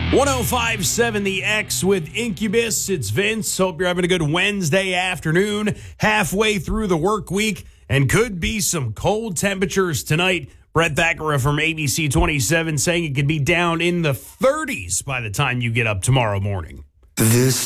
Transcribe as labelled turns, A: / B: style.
A: 105.7 The X with Incubus. It's Vince. Hope you're having a good Wednesday afternoon, halfway through the work week, and could be some cold temperatures tonight. Brett Thackeray from ABC 27 saying it could be down in the 30s by the time you get up tomorrow morning.
B: This